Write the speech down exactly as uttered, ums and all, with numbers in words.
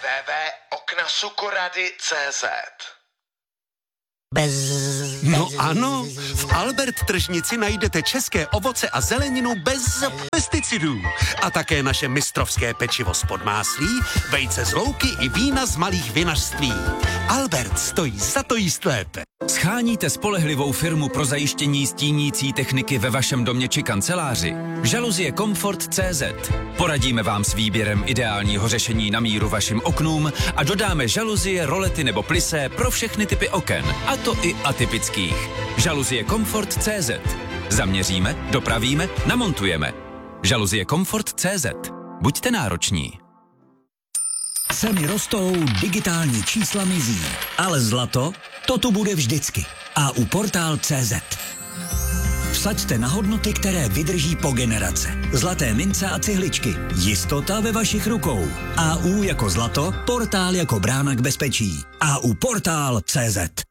w w w tečka okna sukorady tečka cé zet. Bez... No ano, v Albert tržnici najdete české ovoce a zeleninu bez pesticidů. A také naše mistrovské pečivo z podmáslí, vejce z louky i vína z malých vinařství. Albert stojí za to jíst lépe. Scháníte spolehlivou firmu pro zajištění stínící techniky ve vašem domě či kanceláři? Žaluzie Comfort tečka cé zet. Poradíme vám s výběrem ideálního řešení na míru vašim oknům a dodáme žaluzie, rolety nebo plisé pro všechny typy oken, a to i atypických. Žaluzie Comfort tečka cé zet. Zaměříme, dopravíme, namontujeme. Žaluzie Comfort tečka cé zet. Buďte nároční. Ceny rostou, digitální čísla mizí, ale zlato, to tu bude vždycky. A u portál tečka cé zet. Vsaďte na hodnoty, které vydrží po generace. Zlaté mince a cihličky. Jistota ve vašich rukou. A U jako zlato, portál jako brána k bezpečí. A U portál tečka cé zet.